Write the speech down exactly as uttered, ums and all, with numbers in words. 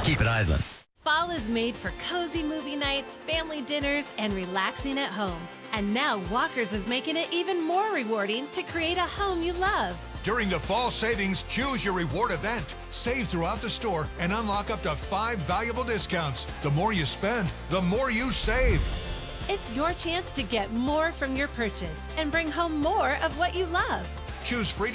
keep it idling. Fall is made for cozy movie nights, family dinners, and relaxing at home. And now Walker's is making it even more rewarding to create a home you love. During the fall savings, choose your reward event. Save throughout the store and unlock up to five valuable discounts. The more you spend, the more you save. It's your chance to get more from your purchase and bring home more of what you love. Choose free